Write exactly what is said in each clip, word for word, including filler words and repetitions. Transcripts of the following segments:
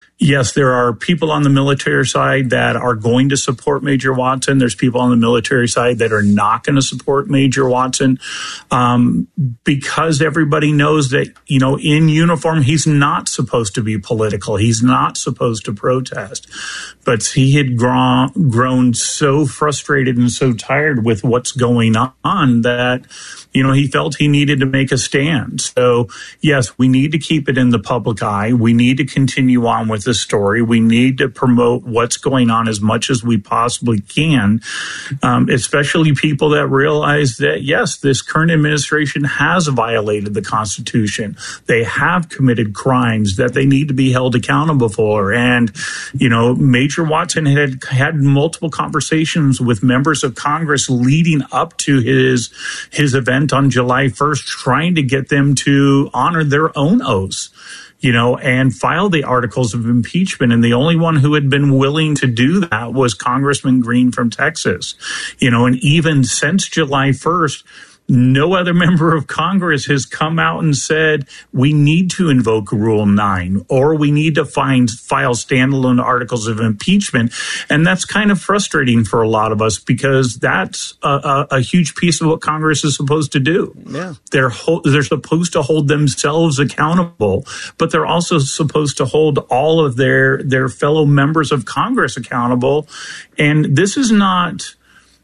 Yes, there are people on the military side that are going to support Major Watson. There's people on the military side that are not going to support Major Watson, um, because everybody knows that, you know, in uniform, he's not supposed to be political. He's not supposed to protest. But he had grown, grown so frustrated and so tired with what's going on that, you know, he felt he needed to make a stand. So, yes, we need to keep it in the public eye. We need to continue on with the story. We need to promote what's going on as much as we possibly can, um, especially people that realize that, yes, this current administration has violated the Constitution. They have committed crimes that they need to be held accountable for. And, you know, Major Watson had had multiple conversations with members of Congress leading up to his, his event on July first, trying to get them to honor their own oaths, you know, and file the articles of impeachment. And the only one who had been willing to do that was Congressman Green from Texas, you know, and even since July first, no other member of Congress has come out and said we need to invoke Rule nine or we need to find file standalone articles of impeachment. And that's kind of frustrating for a lot of us because that's a, a, a huge piece of what Congress is supposed to do. Yeah. They're ho- they're supposed to hold themselves accountable, but they're also supposed to hold all of their their fellow members of Congress accountable. And this is not,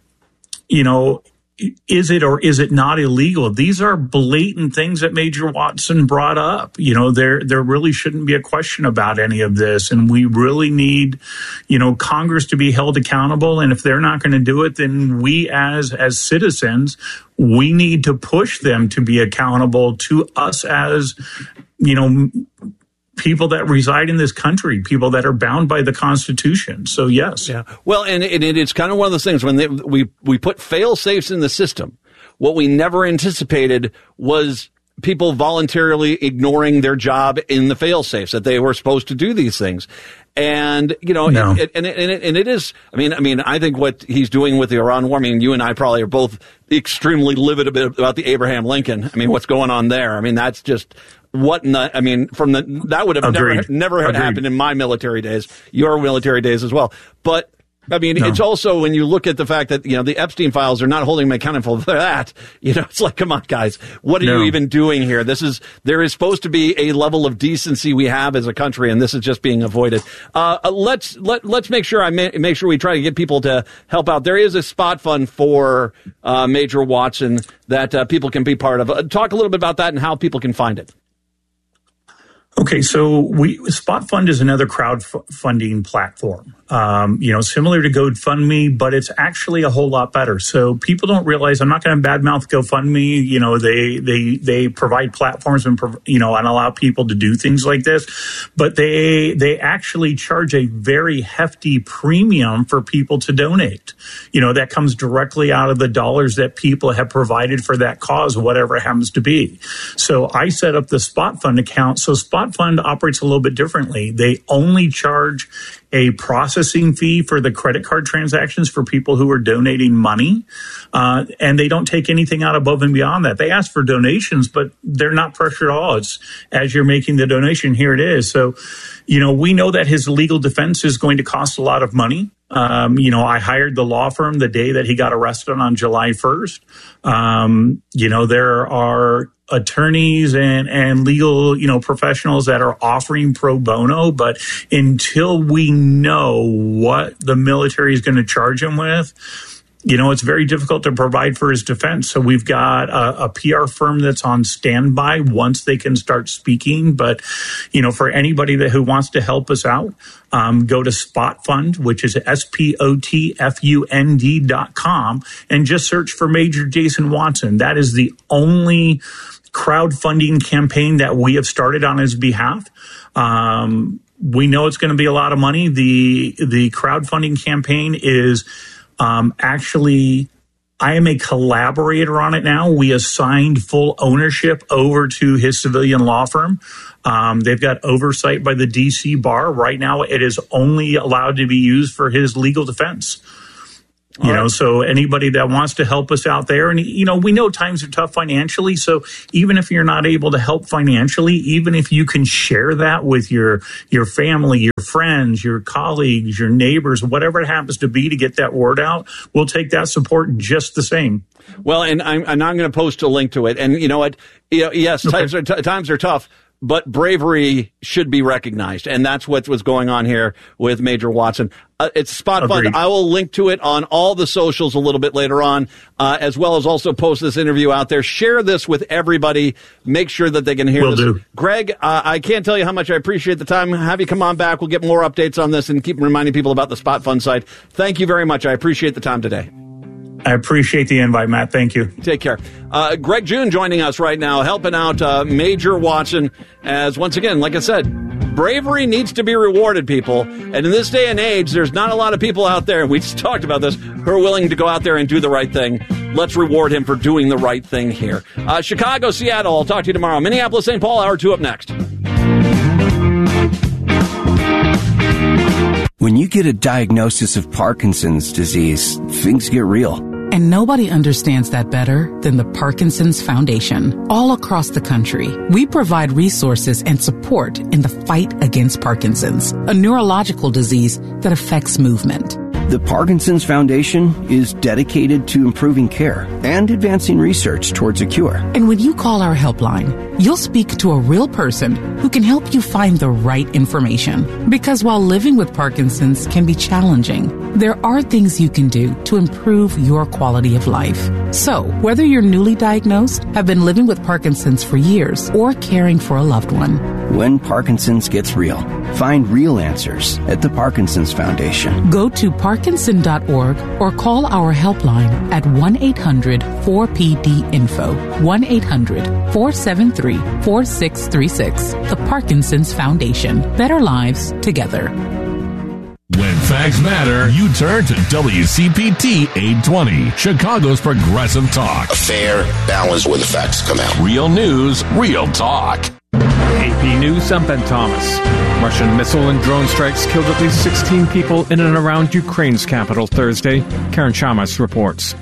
you know, is it or is it not illegal? These are blatant things that Major Watson brought up. You know, there there really shouldn't be a question about any of this. And we really need, you know, Congress to be held accountable. And if they're not going to do it, then we as as citizens, we need to push them to be accountable to us as, you know, people that reside in this country, people that are bound by the Constitution. So, yes. Yeah. Well, and, and it's kind of one of those things when they, we, we put fail safes in the system. What we never anticipated was people voluntarily ignoring their job in the fail safes, that they were supposed to do these things. And, you know, no. it, and, and, it, and it is, I mean, I mean, I think what he's doing with the Iran war, I mean, you and I probably are both extremely livid about the Abraham Lincoln. I mean, what's going on there? I mean, that's just, what in the, I mean, from the, that would have Agreed. never, never Agreed. happened in my military days, your military days as well. But, I mean, no. it's also when you look at the fact that, you know, the Epstein files are not holding him accountable for that, you know, it's like, come on, guys, what are no. you even doing here? This is, there is supposed to be a level of decency we have as a country, and this is just being avoided. Uh, let's, let, let's make sure I ma- make sure we try to get people to help out. There is a spot fund for, uh, Major Watson that, uh, people can be part of. Uh, talk a little bit about that and how people can find it. Okay, so we Spot Fund is another crowdfunding platform, um, you know, similar to GoFundMe, but it's actually a whole lot better. So people don't realize, I'm not going to badmouth GoFundMe. You know, they they they provide platforms and you know and allow people to do things like this, but they they actually charge a very hefty premium for people to donate. You know, that comes directly out of the dollars that people have provided for that cause, whatever it happens to be. So I set up the Spot Fund account. So Spot Fund operates a little bit differently. They only charge a processing fee for the credit card transactions for people who are donating money, uh, and they don't take anything out above and beyond that. They ask for donations, but they're not pressured at all. It's as you're making the donation, here it is. So, you know, we know that his legal defense is going to cost a lot of money. Um, you know, I hired the law firm the day that he got arrested on July first. Um, you know, there are attorneys and, and legal, you know, professionals that are offering pro bono. But until we know what the military is going to charge him with, you know, it's very difficult to provide for his defense. So we've got a, a P R firm that's on standby once they can start speaking. But, you know, for anybody that who wants to help us out, um, go to Spot Fund, which is S P O T F U N D dot com, and just search for Major Jason Watson. That is the only crowdfunding campaign that we have started on his behalf. Um, we know it's going to be a lot of money. The the crowdfunding campaign is Um, actually, I am a collaborator on it now. We assigned full ownership over to his civilian law firm. Um, they've got oversight by the D C bar. Right now, it is only allowed to be used for his legal defense. You All know, right. So anybody that wants to help us out there, and, you know, we know times are tough financially. So even if you're not able to help financially, even if you can share that with your, your family, your friends, your colleagues, your neighbors, whatever it happens to be to get that word out, we'll take that support just the same. Well, and I'm, and I'm going to post a link to it. And you know what? Yes, okay. times are t- times are tough. But bravery should be recognized, and that's what was going on here with Major Watson. Uh, it's Spot Agreed. Fund. I will link to it on all the socials a little bit later on, uh, as well as also post this interview out there. Share this with everybody. Make sure that they can hear Will this. Do. Greg, uh, I can't tell you how much I appreciate the time. Have you come on back. We'll get more updates on this and keep reminding people about the Spot Fund site. Thank you very much. I appreciate the time today. I appreciate the invite, Matt. Thank you. Take care. Uh, Greg June joining us right now, helping out uh, Major Watson as, once again, like I said, bravery needs to be rewarded, people. And in this day and age, there's not a lot of people out there, and we just talked about this, who are willing to go out there and do the right thing. Let's reward him for doing the right thing here. Uh, Chicago, Seattle, I'll talk to you tomorrow. Minneapolis, Saint Paul, hour two up next. When you get a diagnosis of Parkinson's disease, things get real. And nobody understands that better than the Parkinson's Foundation. All across the country, we provide resources and support in the fight against Parkinson's, a neurological disease that affects movement. The Parkinson's Foundation is dedicated to improving care and advancing research towards a cure. And when you call our helpline, you'll speak to a real person who can help you find the right information. Because while living with Parkinson's can be challenging, there are things you can do to improve your quality of life. So, whether you're newly diagnosed, have been living with Parkinson's for years, or caring for a loved one, when Parkinson's gets real, find real answers at the Parkinson's Foundation. Go to parkinson dot org or call our helpline at one eight hundred four P D info, one eight hundred four seven three four six three six. The Parkinson's Foundation. Better lives together. When facts matter, you turn to W C P T eight twenty, Chicago's progressive talk. A fair balance where the facts come out. Real news, real talk. A P News, I'm Ben Thomas. Russian missile and drone strikes killed at least sixteen people in and around Ukraine's capital Thursday. Karen Chamas reports.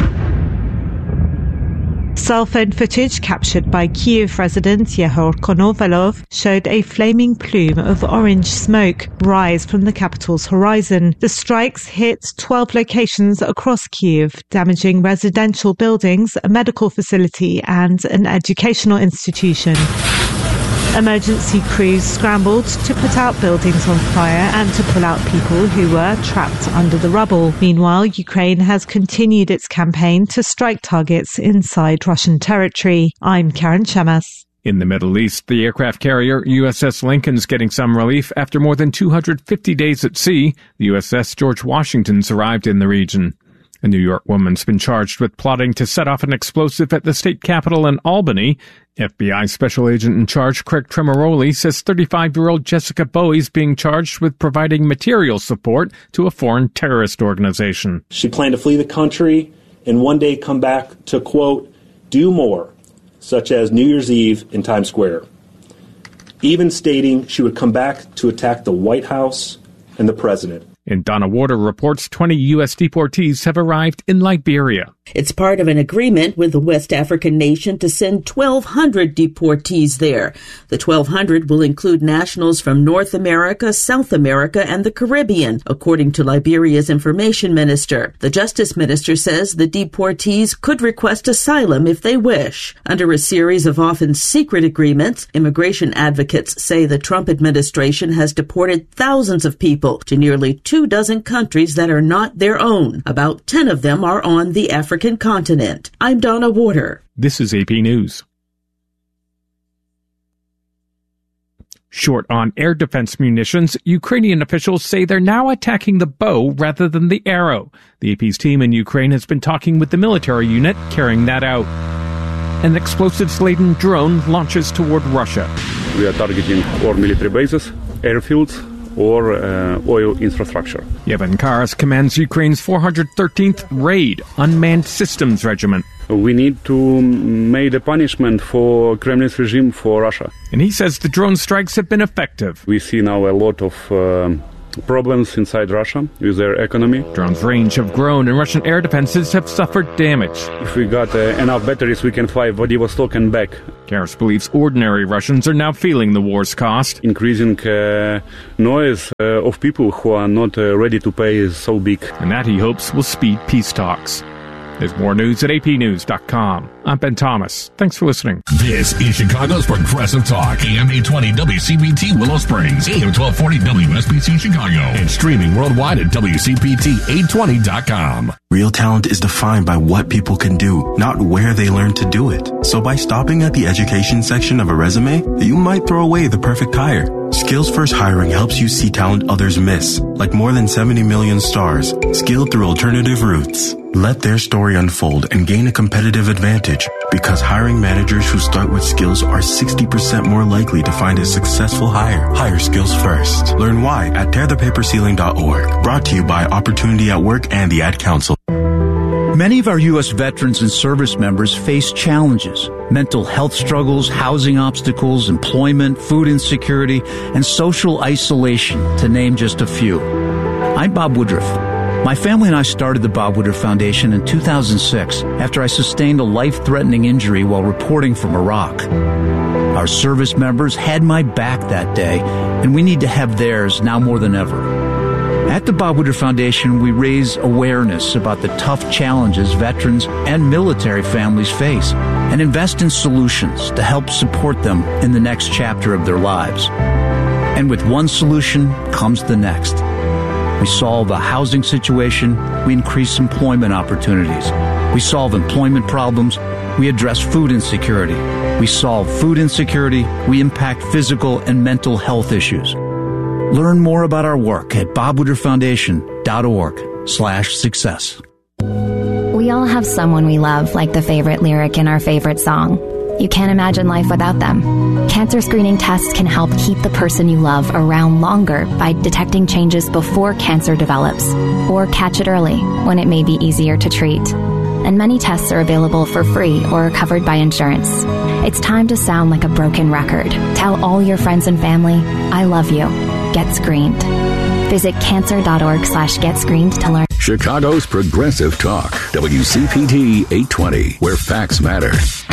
Cell phone footage captured by Kyiv resident Yehor Konovalov showed a flaming plume of orange smoke rise from the capital's horizon. The strikes hit twelve locations across Kyiv, damaging residential buildings, a medical facility and an educational institution. Emergency crews scrambled to put out buildings on fire and to pull out people who were trapped under the rubble. Meanwhile, Ukraine has continued its campaign to strike targets inside Russian territory. I'm Karen Chamas. In the Middle East, the aircraft carrier U S S Lincoln's getting some relief after more than two hundred fifty days at sea. The U S S George Washington's arrived in the region. A New York woman's been charged with plotting to set off an explosive at the state capitol in Albany. F B I Special Agent in charge Craig Tremoroli says thirty-five-year-old Jessica Bowie is being charged with providing material support to a foreign terrorist organization. She planned to flee the country and one day come back to, quote, do more, such as New Year's Eve in Times Square, even stating she would come back to attack the White House and the president. And Donna Warder reports twenty U S deportees have arrived in Liberia. It's part of an agreement with the West African nation to send twelve hundred deportees there. The twelve hundred will include nationals from North America, South America, and the Caribbean, according to Liberia's information minister. The justice minister says the deportees could request asylum if they wish. Under a series of often secret agreements, immigration advocates say the Trump administration has deported thousands of people to nearly two dozen countries that are not their own. About ten of them are on the African continent. I'm Donna Warder. This is A P News. Short on air defense munitions, Ukrainian officials say they're now attacking the bow rather than the arrow. The A P's team in Ukraine has been talking with the military unit carrying that out. An explosives-laden drone launches toward Russia. We are targeting all military bases, airfields, or uh, oil infrastructure. Yevhen Karas commands Ukraine's four hundred thirteenth Raid Unmanned Systems Regiment. We need to make a punishment for Kremlin's regime for Russia. And he says the drone strikes have been effective. We see now a lot of uh, problems inside Russia with their economy. Drones' range have grown and Russian air defenses have suffered damage. If we got uh, enough batteries, we can fly Vladivostok and back. Karas believes ordinary Russians are now feeling the war's cost. Increasing uh, noise uh, of people who are not uh, ready to pay is so big. And that, he hopes, will speed peace talks. There's more news at a p news dot com. I'm Ben Thomas. Thanks for listening. This is Chicago's Progressive Talk, A M eight twenty W C P T Willow Springs, A M twelve forty W S B C Chicago, and streaming worldwide at W C P T eight twenty dot com. Real talent is defined by what people can do, not where they learn to do it. So by stopping at the education section of a resume, you might throw away the perfect hire. Skills First Hiring helps you see talent others miss, like more than seventy million stars, skilled through alternative routes. Let their story unfold and gain a competitive advantage, because hiring managers who start with skills are sixty percent more likely to find a successful hire. Hire skills first. Learn why at tear the paper ceiling dot org. Brought to you by Opportunity at Work and the Ad Council. Many of our U S veterans and service members face challenges: mental health struggles, housing obstacles, employment, food insecurity, and social isolation, to name just a few. I'm Bob Woodruff. My family and I started the Bob Woodruff Foundation in two thousand six after I sustained a life-threatening injury while reporting from Iraq. Our service members had my back that day, and we need to have theirs now more than ever. At the Bob Woodruff Foundation, we raise awareness about the tough challenges veterans and military families face and invest in solutions to help support them in the next chapter of their lives. And with one solution comes the next. We solve a housing situation, we increase employment opportunities. We solve employment problems, we address food insecurity. We solve food insecurity, we impact physical and mental health issues. Learn more about our work at bob woodruff foundation dot org slash success. We all have someone we love, like the favorite lyric in our favorite song. You can't imagine life without them. Cancer screening tests can help keep the person you love around longer by detecting changes before cancer develops, or catch it early when it may be easier to treat. And many tests are available for free or are covered by insurance. It's time to sound like a broken record. Tell all your friends and family, I love you. Get screened. Visit cancer dot org slash get screened to learn. Chicago's Progressive Talk, W C P T eight twenty, where facts matter.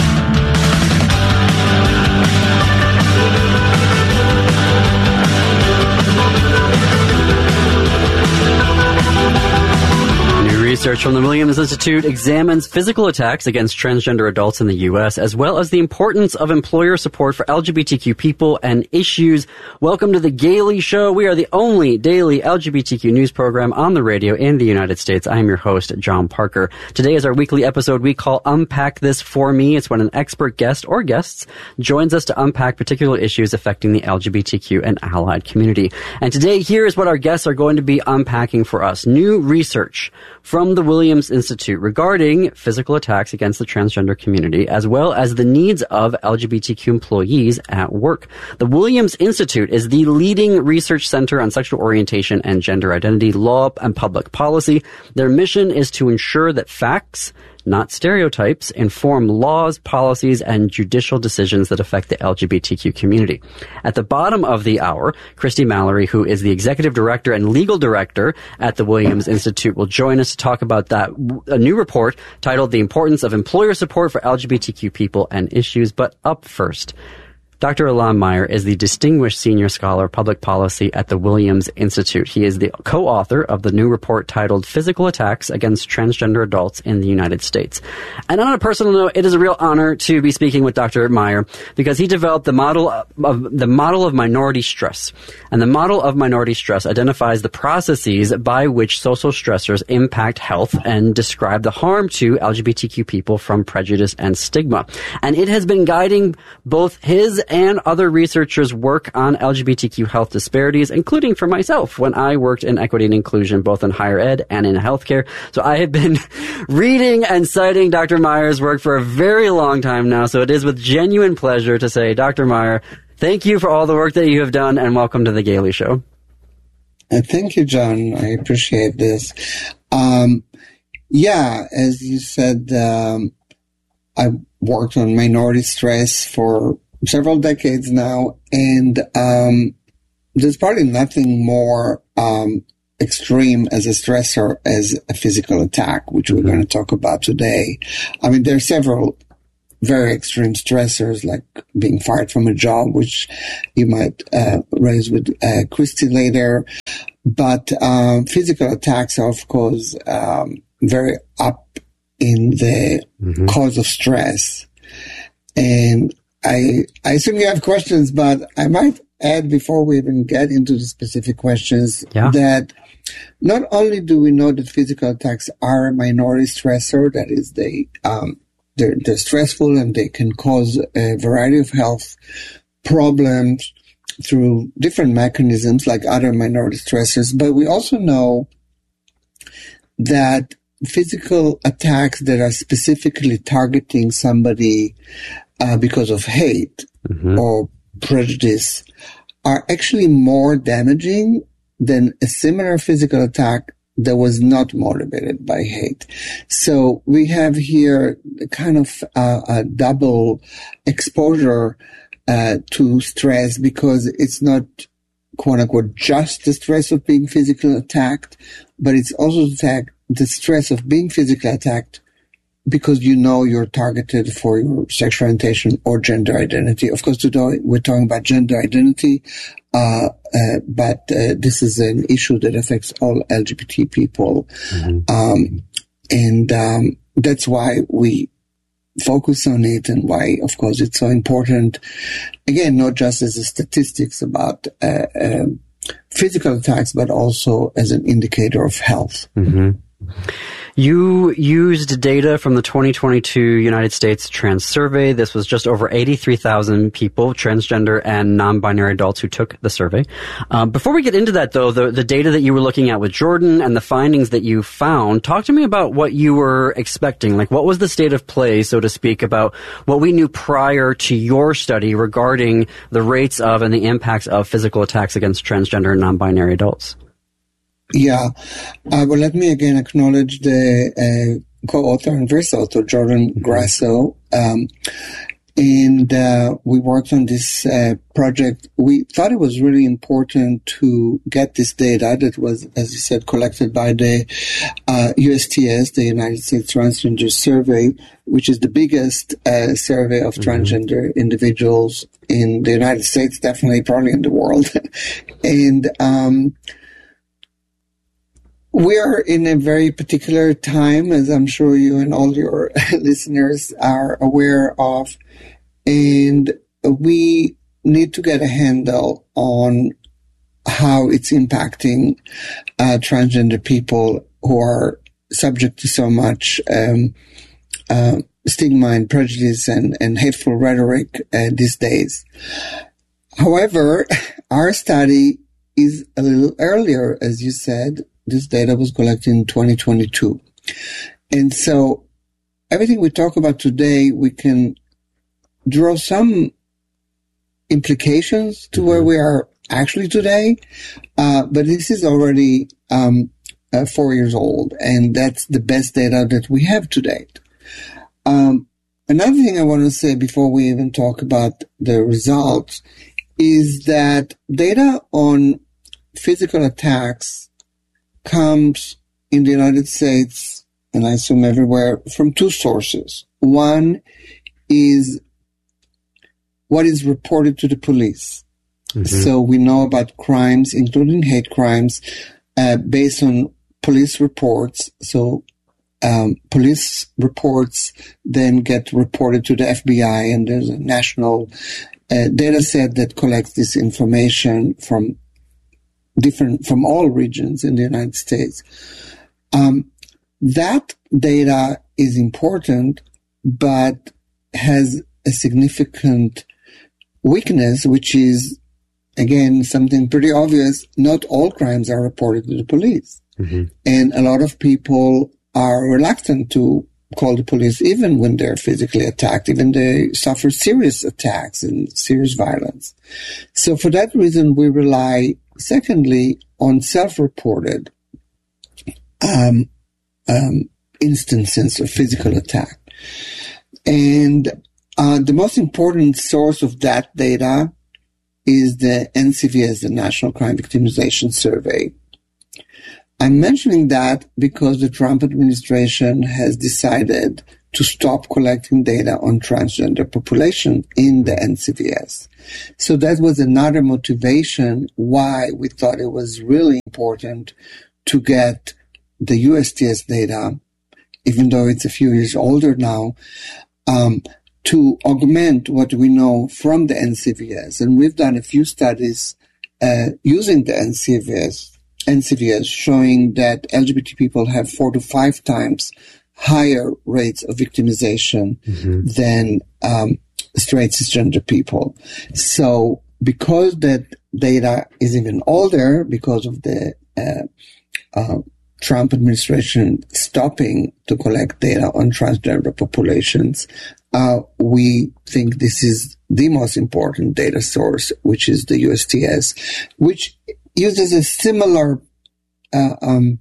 Research from the Williams Institute examines physical attacks against transgender adults in the U S, as well as the importance of employer support for L G B T Q people and issues. Welcome to The Gaily Show. We are the only daily L G B T Q news program on the radio in the United States. I am your host, John Parker. Today is our weekly episode we call Unpack This For Me. It's when an expert guest or guests joins us to unpack particular issues affecting the L G B T Q and allied community. And today, here is what our guests are going to be unpacking for us. New research from the Williams Institute regarding physical attacks against the transgender community, as well as the needs of L G B T Q employees at work. The Williams Institute is the leading research center on sexual orientation and gender identity, law, and public policy. Their mission is to ensure that facts, not stereotypes, inform laws, policies, and judicial decisions that affect the L G B T Q community. At the bottom of the hour, Christy Mallory, who is the executive director and legal director at the Williams Institute, will join us to talk about that, a new report titled The Importance of Employer Support for L G B T Q People and Issues. But up first, Doctor Elan Meyer is the Distinguished Senior Scholar of Public Policy at the Williams Institute. He is the co-author of the new report titled Physical Attacks Against Transgender Adults in the United States. And on a personal note, it is a real honor to be speaking with Doctor Meyer because he developed the model of the model of minority stress. And the model of minority stress identifies the processes by which social stressors impact health and describe the harm to L G B T Q people from prejudice and stigma. And it has been guiding both his and other researchers' work on L G B T Q health disparities, including for myself when I worked in equity and inclusion, both in higher ed and in healthcare. So I have been reading and citing Doctor Meyer's work for a very long time now. So it is with genuine pleasure to say, Doctor Meyer, thank you for all the work that you have done, and welcome to The Gaily Show. Uh, thank you, John. I appreciate this. Um, yeah, as you said, um, I worked on minority stress for several decades now, and um, there's probably nothing more um, extreme as a stressor as a physical attack, which we're going to talk about today. I mean, there are several very extreme stressors, like being fired from a job, which you might uh, raise with uh, Christy later. But um, physical attacks are, of course, um, very up in the mm-hmm. cause of stress. And I, I assume you have questions, but I might add before we even get into the specific questions yeah. that not only do we know that physical attacks are a minority stressor, that is, they um, they're, they're stressful and they can cause a variety of health problems through different mechanisms like other minority stressors, but we also know that physical attacks that are specifically targeting somebody uh, because of hate mm-hmm. or prejudice are actually more damaging than a similar physical attack that was not motivated by hate. So we have here kind of uh, a double exposure uh, to stress, because it's not, quote unquote, just the stress of being physically attacked, but it's also the, fact, the stress of being physically attacked because you know you're targeted for your sexual orientation or gender identity. Of course, today we're talking about gender identity, uh, uh, but uh, this is an issue that affects all L G B T people. Mm-hmm. Um, and um, that's why we focus on it, and why, of course, it's so important. Again, not just as a statistics about uh, uh, physical attacks, but also as an indicator of health. Mm-hmm. You used data from the twenty twenty-two United States Trans Survey. This was just over eighty-three thousand people, transgender and non-binary adults, who took the survey. Um, before we get into that, though, the, the data that you were looking at with Jordan and the findings that you found, talk to me about what you were expecting. Like, what was the state of play, so to speak, about what we knew prior to your study regarding the rates of and the impacts of physical attacks against transgender and non-binary adults? Yeah. Uh, well, let me again acknowledge the uh, co-author and verse author, Jordan Grasso. Um, and uh, we worked on this uh, project. We thought it was really important to get this data that was, as you said, collected by the uh, U S T S, the United States Transgender Survey, which is the biggest uh, survey of mm-hmm. transgender individuals in the United States, definitely, probably in the world. and um we are in a very particular time, as I'm sure you and all your listeners are aware of, and we need to get a handle on how it's impacting uh, transgender people who are subject to so much um, uh, stigma and prejudice and, and hateful rhetoric uh, these days. However, our study is a little earlier, as you said. This data was collected in twenty twenty-two. And so everything we talk about today, we can draw some implications to where we are actually today. Uh, but this is already um, uh, four years old, and that's the best data that we have to date. Um, another thing I want to say before we even talk about the results is that data on physical attacks comes in the United States, and I assume everywhere, from two sources. One is what is reported to the police. Mm-hmm. So we know about crimes, including hate crimes, uh, based on police reports. So um, police reports then get reported to the F B I, and there's a national uh, data set that collects this information from different from all regions in the United States. Um, that data is important, but has a significant weakness, which is, again, something pretty obvious. Not all crimes are reported to the police. Mm-hmm. And a lot of people are reluctant to call the police even when they're physically attacked, even they suffer serious attacks and serious violence. So for that reason, we rely, secondly, on self-reported um, um, instances of physical attack. And uh, the most important source of that data is the N C V S, the National Crime Victimization Survey. I'm mentioning that because the Trump administration has decided to stop collecting data on transgender population in the N C V S. So that was another motivation why we thought it was really important to get the U S T S data, even though it's a few years older now, um, to augment what we know from the N C V S. And we've done a few studies uh, using the N C V S, N C V S showing that L G B T people have four to five times higher rates of victimization mm-hmm. than um, straight cisgender people. So because that data is even older, because of the uh, uh, Trump administration stopping to collect data on transgender populations, uh, we think this is the most important data source, which is the U S T S, which uses a similar uh, um,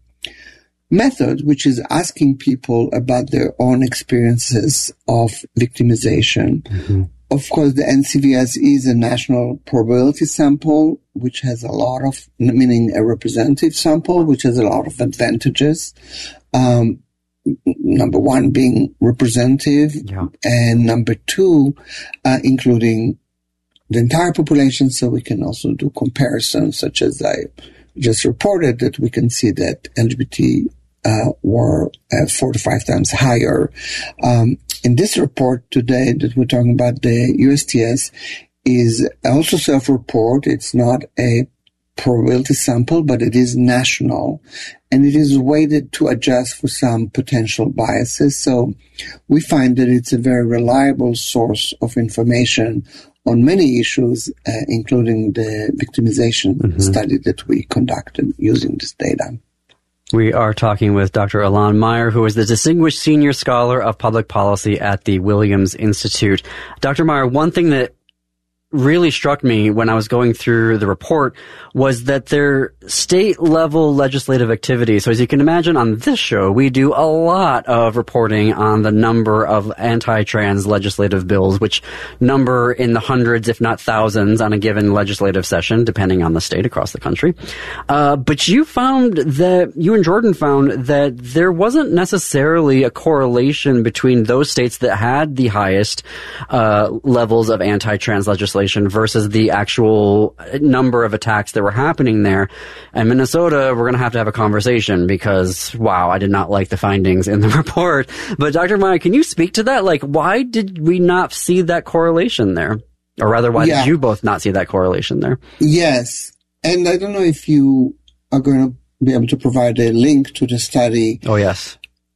method, which is asking people about their own experiences of victimization. Mm-hmm. Of course, the N C V S is a national probability sample, which has a lot of, meaning a representative sample, which has a lot of advantages. Um, number one, being representative, yeah. and number two, uh, including the entire population, so we can also do comparisons, such as I just reported, that we can see that L G B T uh, were uh, four to five times higher. Um, in this report today that we're talking about, the U S T S is also self-report. It's not a probability sample, but it is national, and it is weighted to adjust for some potential biases. So we find that it's a very reliable source of information on many issues, uh, including the victimization mm-hmm. study that we conducted using this data. We are talking with Doctor Ilan Meyer, who is the Distinguished Senior Scholar of Public Policy at the Williams Institute. Doctor Meyer, one thing that really struck me when I was going through the report was that their state-level legislative activity. So as you can imagine, on this show, we do a lot of reporting on the number of anti-trans legislative bills, which number in the hundreds, if not thousands, on a given legislative session, depending on the state across the country. Uh, but you found that, you and Jordan found that there wasn't necessarily a correlation between those states that had the highest uh, levels of anti-trans legislation versus the actual number of attacks that were happening there. And Minnesota, we're going to have to have a conversation because, wow, I did not like the findings in the report. But Doctor Meyer, can you speak to that? Like, why did we not see that correlation there? Or rather, why yeah. did you both not see that correlation there? Yes. And I don't know if you are going to be able to provide a link to the study. Oh, yes.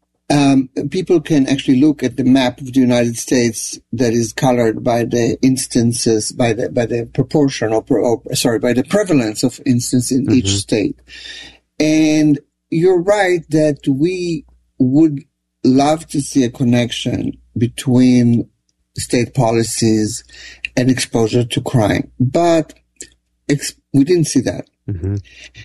Um, people can actually look at the map of the United States that is colored by the instances, by the by the proportion, or, or sorry, by the prevalence of instances in mm-hmm. each state. And you're right that we would love to see a connection between state policies and exposure to crime, but ex- we didn't see that. Mm-hmm.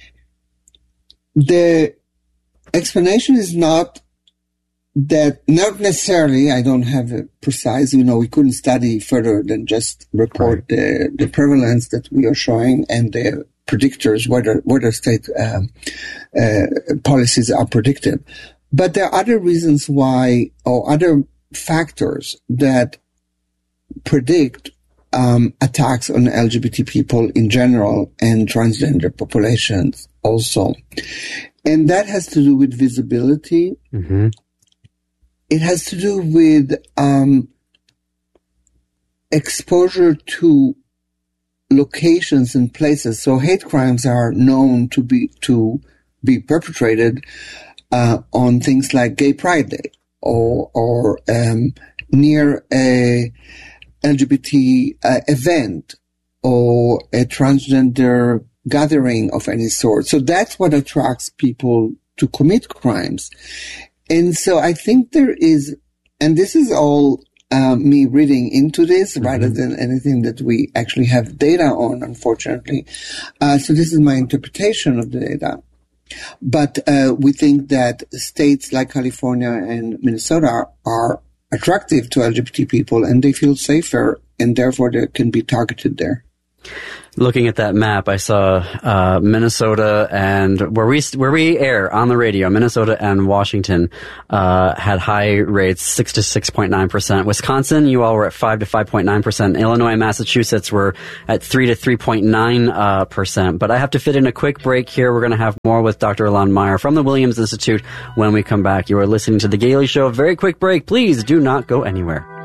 The explanation is not that, not necessarily, I don't have a precise, you know, we couldn't study further than just report right. the, the prevalence that we are showing and the predictors, whether, whether state um, uh, policies are predictive. But there are other reasons why, or other factors that predict um, attacks on L G B T people in general and transgender populations also. And that has to do with visibility. Mm-hmm. It has to do with um, exposure to locations and places. So hate crimes are known to be to be perpetrated uh, on things like Gay Pride Day or or um, near a L G B T uh, event or a transgender gathering of any sort. So that's what attracts people to commit crimes. And so I think there is, and this is all um, me reading into this mm-hmm. rather than anything that we actually have data on, unfortunately. Uh, so this is my interpretation of the data. But uh, we think that states like California and Minnesota are, are attractive to L G B T people, and they feel safer, and therefore they can be targeted there. Looking at that map, I saw uh, Minnesota and where we where we air on the radio, Minnesota and Washington uh, had high rates, six to six point nine percent. Wisconsin, you all were at five to five point nine percent. Illinois and Massachusetts were at three to three point nine uh, percent. But I have to fit in a quick break here. We're going to have more with Doctor Ilan Meyer from the Williams Institute when we come back. You are listening to The Gailey Show. Very quick break. Please do not go anywhere.